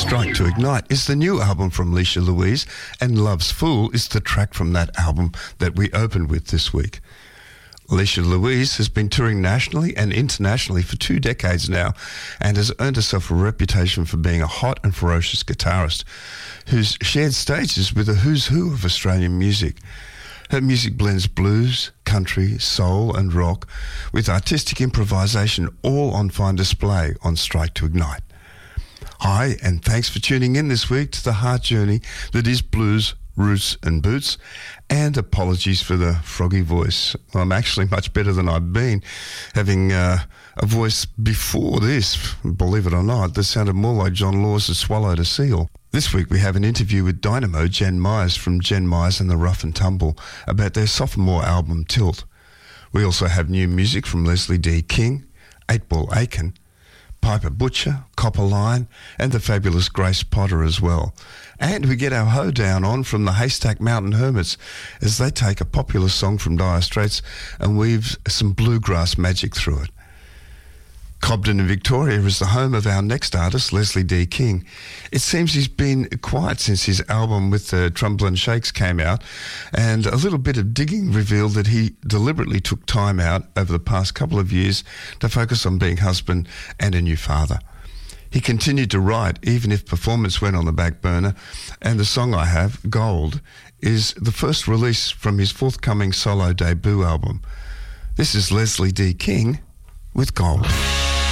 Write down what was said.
Strike to Ignite is the new album from Alicia Louise, and Love's Fool is the track from that album that we opened with this week. Alicia Louise has been touring nationally and internationally for 2 decades now and has earned herself a reputation for being a hot and ferocious guitarist who's shared stages with the who's who of Australian music. Her music blends blues, country, soul and rock with artistic improvisation, all on fine display on Strike to Ignite. Hi, and thanks for tuning in this week to the heart journey that is blues, roots and boots, and apologies for the froggy voice. I'm actually much better than I've been, having a voice before this, believe it or not, that sounded more like John Laws had swallowed a seal. This week we have an interview with Dynamo Jen Myers from Jen Myers and the Rough and Tumble about their sophomore album Tilt. We also have new music from Leslie D. King, 8-Ball Aiken, Piper Butcher, Copper Line, and the fabulous Grace Potter as well. And we get our hoedown on from the Haystack Mountain Hermits as they take a popular song from Dire Straits and weave some bluegrass magic through it. Cobden in Victoria is the home of our next artist, Leslie D. King. It seems he's been quiet since his album with the Trumbull and Shakes came out, and a little bit of digging revealed that he deliberately took time out over the past couple of years to focus on being husband and a new father. He continued to write even if performance went on the back burner, and the song I have, Gold, is the first release from his forthcoming solo debut album. This is Leslie D. King with Gold.